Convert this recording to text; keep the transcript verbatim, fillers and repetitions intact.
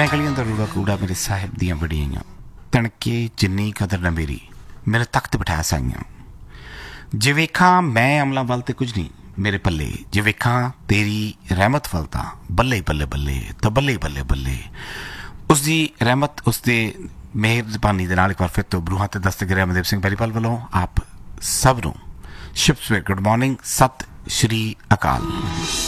मैं गलियां दा रूड़ा कूड़ा मेरे साहिब दियां बड़ियां तणके जिन्नी कदर न मेरी मेरे तख्त बिठा साइयां जे वेखा मैं अमला वल ते कुछ नहीं मेरे पल्ले जे वेखा तेरी रहमत वल तां बल्ले बल्ले बल्ले तो बल्ले बल्ले बल्ले उसकी रहमत उसके मेहरबानी दे नाल एक बार फिर तो बरूहां ते दस्तगिरी अमरदीप सिंह बैरीवाल वालों आप सब नूं शुभ सवेर गुड मॉर्निंग सत श्री अकाल।